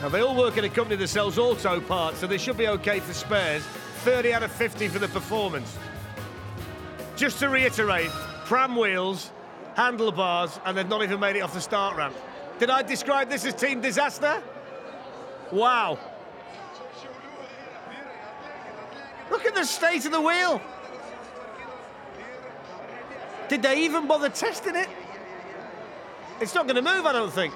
Now, they all work in a company that sells auto parts, so they should be okay for spares. 30 out of 50 for the performance. Just to reiterate, pram wheels, handlebars, and they've not even made it off the start ramp. Did I describe this as team disaster? Wow. Look at the state of the wheel. Did they even bother testing it? It's not going to move, I don't think.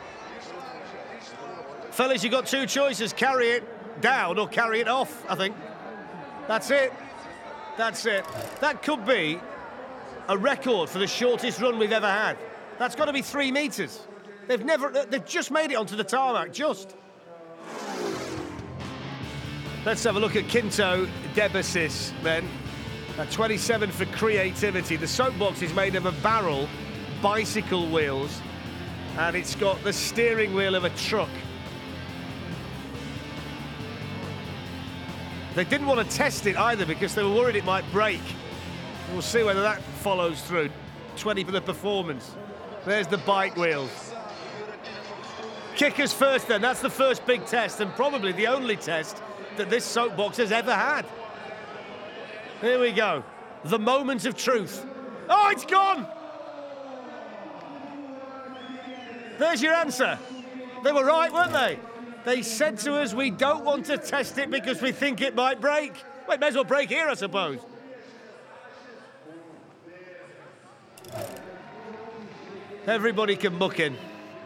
Fellas, you've got two choices. Carry it down or carry it off, I think. That's it. That's it. That could be a record for the shortest run we've ever had. That's got to be 3 meters. They've just made it onto the tarmac, just. Let's have a look at Quinto Debasis then. At 27 for creativity. The soapbox is made of a barrel, bicycle wheels, and it's got the steering wheel of a truck. They didn't want to test it either because they were worried it might break. We'll see whether that follows through. 20 for the performance. There's the bike wheels. Kickers first then. That's the first big test and probably the only test that this soapbox has ever had. Here we go. The moment of truth. Oh, it's gone! There's your answer. They were right, weren't they? They said to us, we don't want to test it because we think it might break. Well, it may as well break here, I suppose. Everybody can muck in.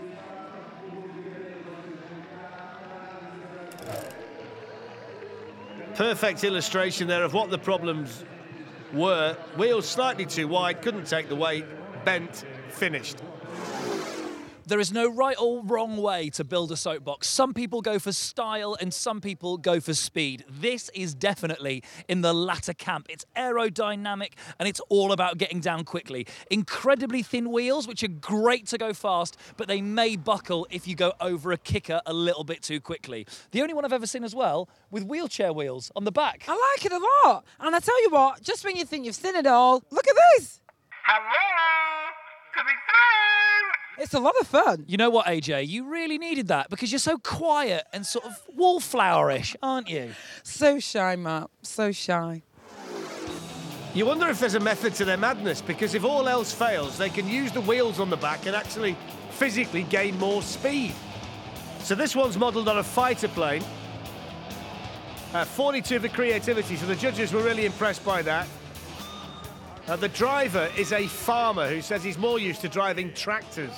Perfect illustration there of what the problems were. Wheels slightly too wide, couldn't take the weight, bent, finished. There is no right or wrong way to build a soapbox. Some people go for style and some people go for speed. This is definitely in the latter camp. It's aerodynamic and it's all about getting down quickly. Incredibly thin wheels, which are great to go fast, but they may buckle if you go over a kicker a little bit too quickly. The only one I've ever seen as well with wheelchair wheels on the back. I like it a lot. And I tell you what, just when you think you've seen it all, look at this. Hello, coming through. It's a lot of fun. You know what, AJ? You really needed that because you're so quiet and sort of wallflowerish, aren't you? So shy, Matt. So shy. You wonder if there's a method to their madness, because if all else fails, they can use the wheels on the back and actually physically gain more speed. So this one's modelled on a fighter plane. 42 for creativity, so the judges were really impressed by that. The driver is a farmer who says he's more used to driving tractors.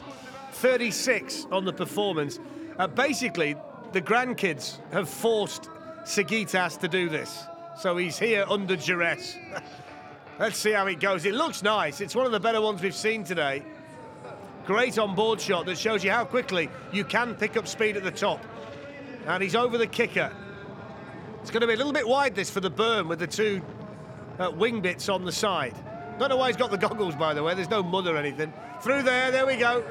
36 on the performance. Basically, the grandkids have forced Sigitas to do this. So he's here under duress. Let's see how it goes. It looks nice. It's one of the better ones we've seen today. Great on-board shot that shows you how quickly you can pick up speed at the top. And he's over the kicker. It's going to be a little bit wide, this, for the berm with the two wing bits on the side. Don't know why he's got the goggles, by the way. There's no mud or anything. Through there we go.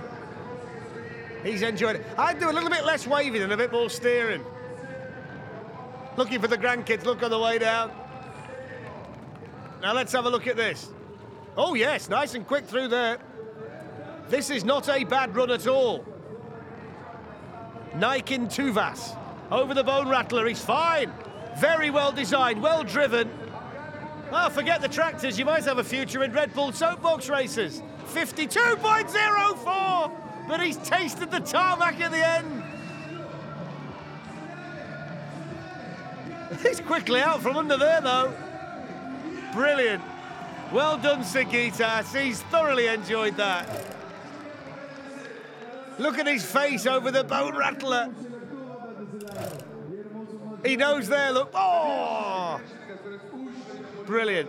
He's enjoyed it. I'd do a little bit less waving and a bit more steering. Looking for the grandkids, look on the way down. Now let's have a look at this. Oh yes, nice and quick through there. This is not a bad run at all. Naikin Tuvas. Over the bone rattler, he's fine. Very well designed, well driven. Oh, forget the tractors, you might have a future in Red Bull soapbox races. 52.04, but he's tasted the tarmac at the end. He's quickly out from under there, though. Brilliant. Well done, Sigitas. He's thoroughly enjoyed that. Look at his face over the bone rattler. He knows there, look. Oh! Brilliant.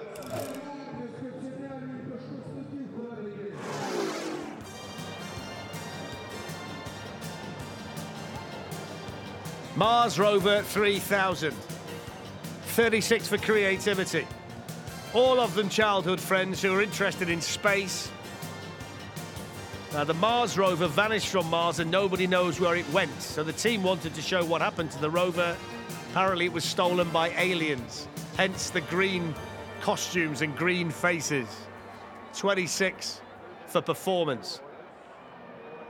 Mars Rover 3000. 36 for creativity. All of them childhood friends who are interested in space. Now, the Mars rover vanished from Mars and nobody knows where it went. So the team wanted to show what happened to the rover. Apparently it was stolen by aliens. Hence the green costumes and green faces. 26 for performance.